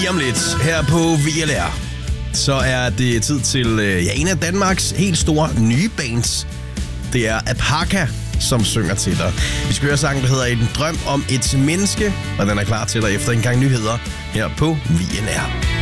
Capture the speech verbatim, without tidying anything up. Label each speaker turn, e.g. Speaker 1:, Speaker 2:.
Speaker 1: Lige om lidt her på V L R, så er det tid til ja, en af Danmarks helt store nye bands. Det er Apaka, som synger til dig. Vi skal høre sangen, der hedder En drøm om et menneske, og den er klar til dig efter en gang nyheder her på V L R.